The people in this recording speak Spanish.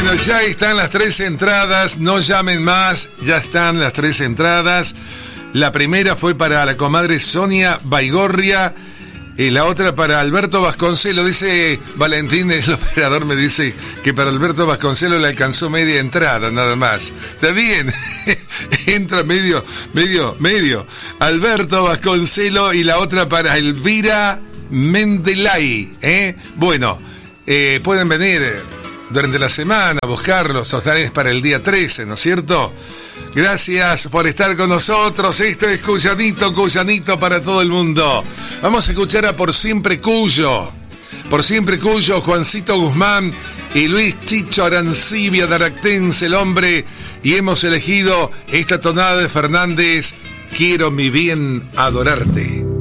Bueno, ya están las 3 entradas, no llamen más, ya están las 3 entradas. La primera fue para la comadre Sonia Baigorria y la otra para Alberto Vasconcelos. Dice Valentín, el operador me dice que para Alberto Vasconcelos le alcanzó media entrada, nada más. Está bien, entra medio. Alberto Vasconcelos y la otra para Elvira Mendelay, Bueno, pueden venir durante la semana a buscarlos, es para el día 13, ¿no es cierto? Gracias por estar con nosotros. Esto es Cuyanito para todo el mundo. Vamos a escuchar a Por Siempre Cuyo. Por Siempre Cuyo, Juancito Guzmán y Luis Chicho Arancibia, Daractense, el hombre. Y hemos elegido esta tonada de Fernández, Quiero mi bien adorarte.